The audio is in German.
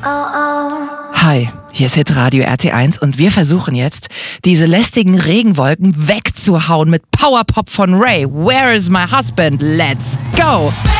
Hi, hier ist Hitradio RT1 und wir versuchen jetzt, diese lästigen Regenwolken wegzuhauen mit Powerpop von Ray. Where is my husband? Let's go!